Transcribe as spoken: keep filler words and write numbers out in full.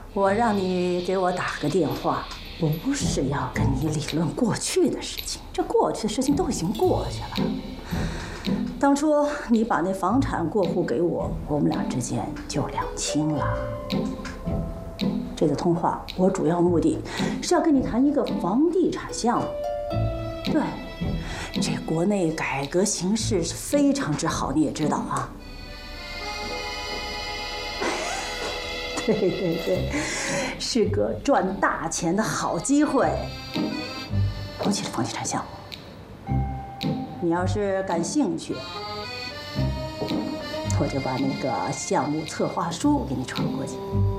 我让你给我打个电话，不是要跟你理论过去的事情，这过去的事情都已经过去了。当初你把那房产过户给我，我们俩之间就两清了。这次通话，我主要目的是要跟你谈一个房地产项目。对，这国内改革形势是非常之好，你也知道啊。对对对，是个赚大钱的好机会，尤其是房地产项目。你要是感兴趣，我就把那个项目策划书给你传过去。